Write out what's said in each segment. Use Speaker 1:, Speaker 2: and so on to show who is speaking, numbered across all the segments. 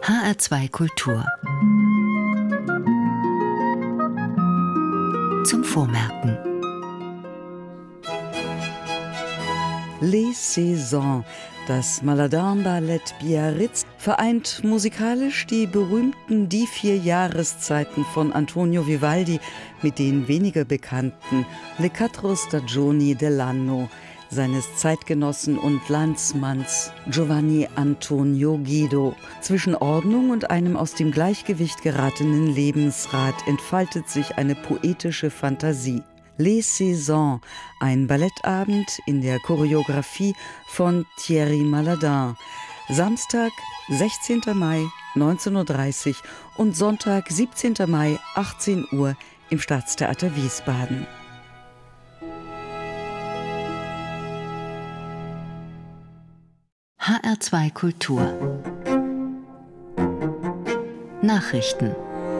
Speaker 1: HR2 Kultur. Zum Vormerken.
Speaker 2: Les Saisons, das Maladan-Ballett Biarritz, vereint musikalisch die berühmten Die 4 Jahreszeiten von Antonio Vivaldi mit den weniger bekannten Le Quattro Stagioni dell'anno seines Zeitgenossen und Landsmanns Giovanni Antonio Guido. Zwischen Ordnung und einem aus dem Gleichgewicht geratenen Lebensrat entfaltet sich eine poetische Fantasie. Les Saisons, ein Ballettabend in der Choreografie von Thierry Maladan. Samstag, 16. Mai, 19:30 Uhr und Sonntag, 17. Mai, 18 Uhr im Staatstheater Wiesbaden.
Speaker 1: HR2 Kultur. Nachrichten.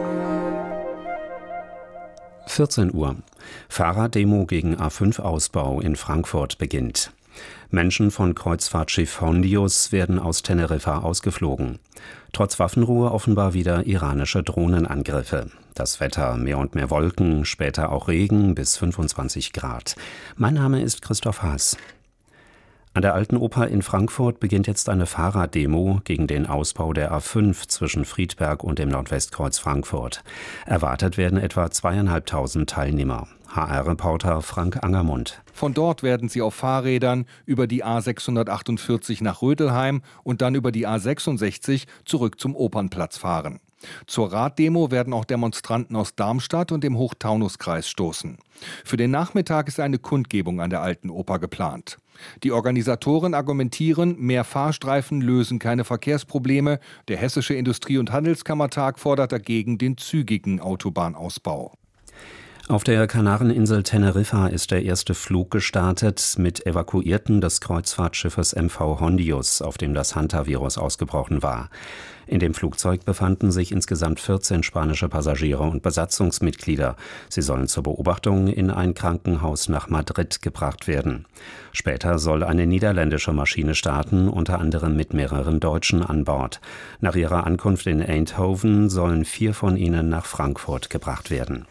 Speaker 3: 14 Uhr. Fahrraddemo gegen A5-Ausbau in Frankfurt beginnt. Menschen von Kreuzfahrtschiff Hondius werden aus Teneriffa ausgeflogen. Trotz Waffenruhe offenbar wieder iranische Drohnenangriffe. Das Wetter: mehr und mehr Wolken, später auch Regen bis 25 Grad. Mein Name ist Christoph Haas. An der Alten Oper in Frankfurt beginnt jetzt eine Fahrraddemo gegen den Ausbau der A5 zwischen Friedberg und dem Nordwestkreuz Frankfurt. Erwartet werden etwa 2.500 Teilnehmer. HR-Reporter Frank Angermund.
Speaker 4: Von dort werden sie auf Fahrrädern über die A648 nach Rödelheim und dann über die A66 zurück zum Opernplatz fahren. Zur Raddemo werden auch Demonstranten aus Darmstadt und dem Hochtaunuskreis stoßen. Für den Nachmittag ist eine Kundgebung an der Alten Oper geplant. Die Organisatoren argumentieren, mehr Fahrstreifen lösen keine Verkehrsprobleme. Der Hessische Industrie- und Handelskammertag fordert dagegen den zügigen Autobahnausbau.
Speaker 3: Auf der Kanareninsel Teneriffa ist der erste Flug gestartet mit Evakuierten des Kreuzfahrtschiffes MV Hondius, auf dem das Hantavirus ausgebrochen war. In dem Flugzeug befanden sich insgesamt 14 spanische Passagiere und Besatzungsmitglieder. Sie sollen zur Beobachtung in ein Krankenhaus nach Madrid gebracht werden. Später soll eine niederländische Maschine starten, unter anderem mit mehreren Deutschen an Bord. Nach ihrer Ankunft in Eindhoven sollen 4 von ihnen nach Frankfurt gebracht werden.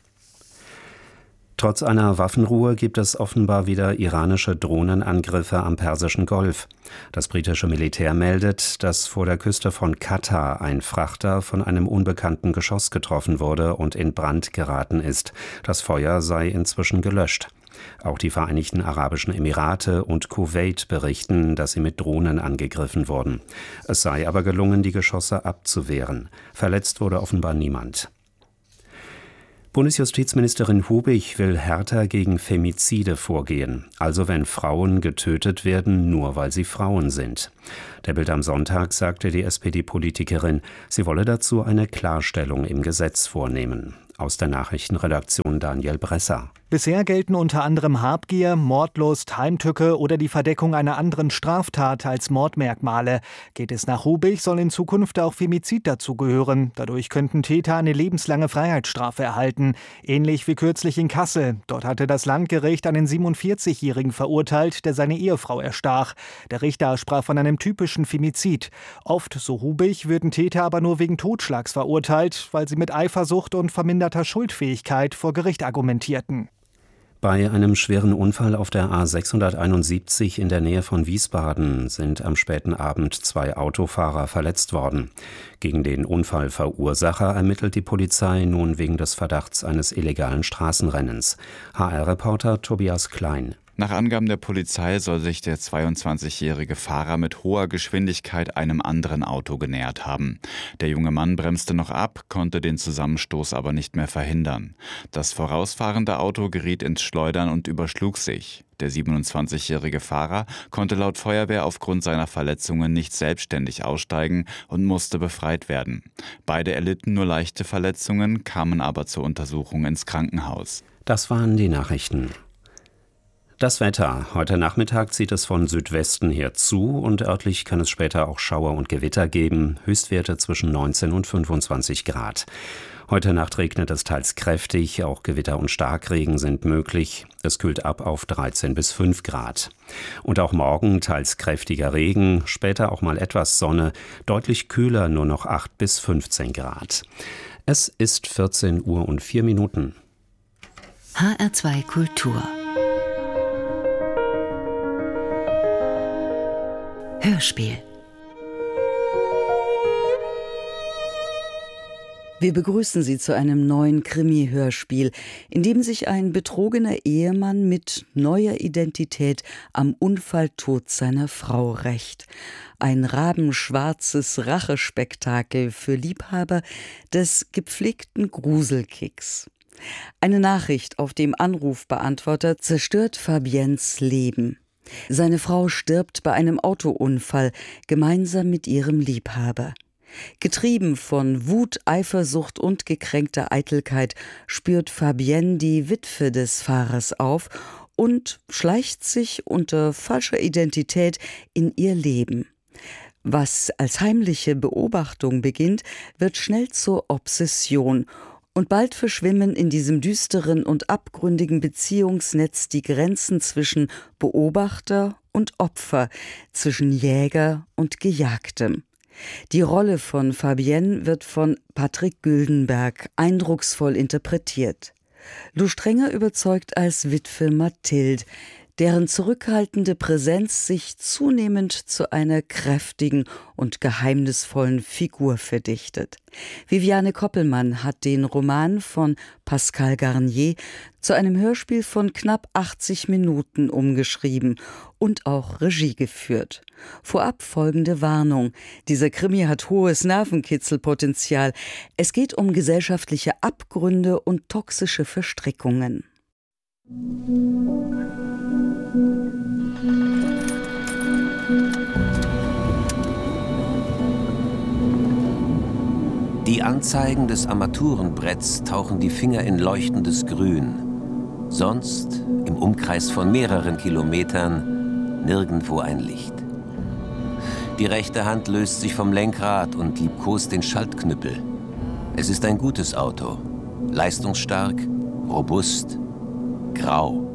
Speaker 3: Trotz einer Waffenruhe gibt es offenbar wieder iranische Drohnenangriffe am Persischen Golf. Das britische Militär meldet, dass vor der Küste von Katar ein Frachter von einem unbekannten Geschoss getroffen wurde und in Brand geraten ist. Das Feuer sei inzwischen gelöscht. Auch die Vereinigten Arabischen Emirate und Kuwait berichten, dass sie mit Drohnen angegriffen wurden. Es sei aber gelungen, die Geschosse abzuwehren. Verletzt wurde offenbar niemand. Bundesjustizministerin Hubich will härter gegen Femizide vorgehen, also wenn Frauen getötet werden, nur weil sie Frauen sind. Der Bild am Sonntag sagte die SPD-Politikerin, sie wolle dazu eine Klarstellung im Gesetz vornehmen. Aus der Nachrichtenredaktion Daniel Bresser.
Speaker 5: Bisher gelten unter anderem Habgier, Mordlust, Heimtücke oder die Verdeckung einer anderen Straftat als Mordmerkmale. Geht es nach Hubich, soll in Zukunft auch Femizid dazugehören. Dadurch könnten Täter eine lebenslange Freiheitsstrafe erhalten. Ähnlich wie kürzlich in Kassel. Dort hatte das Landgericht einen 47-Jährigen verurteilt, der seine Ehefrau erstach. Der Richter sprach von einem typischen Femizid. Oft, so Hubich, würden Täter aber nur wegen Totschlags verurteilt, weil sie mit Eifersucht und verminderter Schuldfähigkeit vor Gericht argumentierten.
Speaker 3: Bei einem schweren Unfall auf der A671 in der Nähe von Wiesbaden sind am späten Abend 2 Autofahrer verletzt worden. Gegen den Unfallverursacher ermittelt die Polizei nun wegen des Verdachts eines illegalen Straßenrennens. HR-Reporter Tobias Klein.
Speaker 6: Nach Angaben der Polizei soll sich der 22-jährige Fahrer mit hoher Geschwindigkeit einem anderen Auto genähert haben. Der junge Mann bremste noch ab, konnte den Zusammenstoß aber nicht mehr verhindern. Das vorausfahrende Auto geriet ins Schleudern und überschlug sich. Der 27-jährige Fahrer konnte laut Feuerwehr aufgrund seiner Verletzungen nicht selbstständig aussteigen und musste befreit werden. Beide erlitten nur leichte Verletzungen, kamen aber zur Untersuchung ins Krankenhaus.
Speaker 3: Das waren die Nachrichten. Das Wetter. Heute Nachmittag zieht es von Südwesten her zu und örtlich kann es später auch Schauer und Gewitter geben. Höchstwerte zwischen 19 und 25 Grad. Heute Nacht regnet es teils kräftig, auch Gewitter und Starkregen sind möglich. Es kühlt ab auf 13 bis 5 Grad. Und auch morgen teils kräftiger Regen, später auch mal etwas Sonne, deutlich kühler, nur noch 8 bis 15 Grad. Es ist 14 Uhr und 4 Minuten.
Speaker 1: HR2 Kultur. Hörspiel.
Speaker 2: Wir begrüßen Sie zu einem neuen Krimi-Hörspiel, in dem sich ein betrogener Ehemann mit neuer Identität am Unfalltod seiner Frau rächt. Ein rabenschwarzes Rachespektakel für Liebhaber des gepflegten Gruselkicks. Eine Nachricht auf dem Anrufbeantworter zerstört Fabiennes Leben. Seine Frau stirbt bei einem Autounfall, gemeinsam mit ihrem Liebhaber. Getrieben von Wut, Eifersucht und gekränkter Eitelkeit spürt Fabienne die Witwe des Fahrers auf und schleicht sich unter falscher Identität in ihr Leben. Was als heimliche Beobachtung beginnt, wird schnell zur Obsession. Und bald verschwimmen in diesem düsteren und abgründigen Beziehungsnetz die Grenzen zwischen Beobachter und Opfer, zwischen Jäger und Gejagtem. Die Rolle von Fabienne wird von Patrick Güldenberg eindrucksvoll interpretiert. Lou Strenger überzeugt als Witwe Mathilde, deren zurückhaltende Präsenz sich zunehmend zu einer kräftigen und geheimnisvollen Figur verdichtet. Viviane Koppelmann hat den Roman von Pascal Garnier zu einem Hörspiel von knapp 80 Minuten umgeschrieben und auch Regie geführt. Vorab folgende Warnung: Dieser Krimi hat hohes Nervenkitzelpotenzial. Es geht um gesellschaftliche Abgründe und toxische Verstrickungen.
Speaker 7: Die Anzeigen des Armaturenbretts tauchen die Finger in leuchtendes Grün. Sonst, im Umkreis von mehreren Kilometern, nirgendwo ein Licht. Die rechte Hand löst sich vom Lenkrad und liebkost den Schaltknüppel. Es ist ein gutes Auto. Leistungsstark, robust, grau.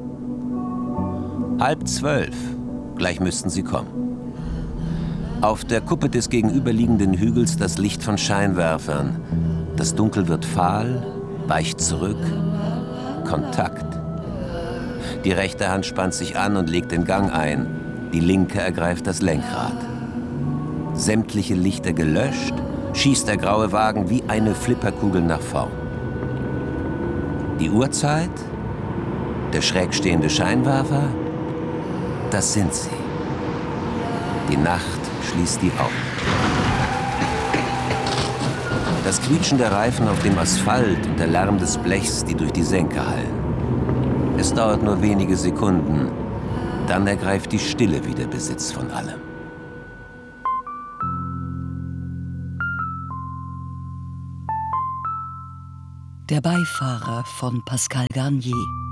Speaker 7: 11:30. Gleich müssten sie kommen. Auf der Kuppe des gegenüberliegenden Hügels das Licht von Scheinwerfern. Das Dunkel wird fahl, weicht zurück. Kontakt. Die rechte Hand spannt sich an und legt den Gang ein. Die linke ergreift das Lenkrad. Sämtliche Lichter gelöscht, schießt der graue Wagen wie eine Flipperkugel nach vorn. Die Uhrzeit? Der schräg stehende Scheinwerfer? Das sind sie. Die Nacht schließt die Augen. Das Quietschen der Reifen auf dem Asphalt und der Lärm des Blechs, die durch die Senke hallen. Es dauert nur wenige Sekunden, dann ergreift die Stille wieder Besitz von allem.
Speaker 2: Der Beifahrer von Pascal Garnier.